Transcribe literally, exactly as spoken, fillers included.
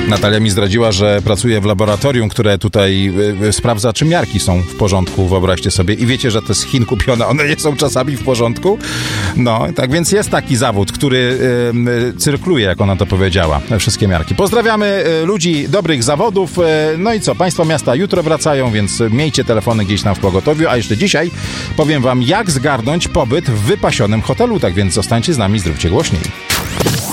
Natalia mi zdradziła, że pracuje w laboratorium, które tutaj y, sprawdza, czy miarki są w porządku, wyobraźcie sobie. I wiecie, że te z Chin kupione, one nie są czasami w porządku? No, tak więc jest taki zawód, który y, y, cyrkluje, jak ona to powiedziała, wszystkie miarki. Pozdrawiamy y, ludzi dobrych zawodów. Y, no i co, państwo miasta jutro wracają, więc miejcie telefony gdzieś tam w pogotowiu. A jeszcze dzisiaj powiem wam, jak zgarnąć pobyt w wypasionym hotelu. Tak więc zostańcie z nami, zróbcie głośniej.